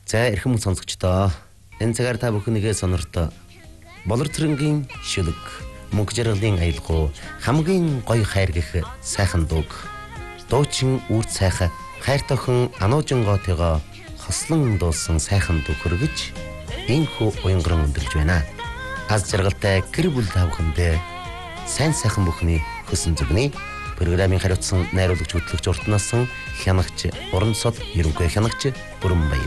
За эрхэм сонсогчдоо энэ цагаар та бүхнийгээ сонорто болор цэрэнгийн шүлэг мөнх жаргалын аялгау хамгийн гоё хайр гэх сайхан дууг дуучин үрд сайхан хайртай охин Ануужингоотойгоо хослон дуулсан сайхан дуу хөргөж энхүү уянган өндөрлж байна. Аз жаргалтай гэр бүл тавхандээ сайн сайхан бүхний хөсөн зүгний программын хариуцсан найруулагч хөтлөгч уртнасан хянагч уран сод ерөнхий хянагч Бүрэн Баяр.